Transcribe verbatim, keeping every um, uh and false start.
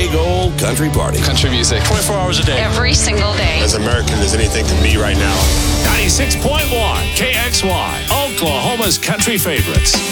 big old country party. Country music. twenty-four hours a day. Every single day. As American as anything can be right now. ninety-six point one K X Y, Oklahoma's country favorites.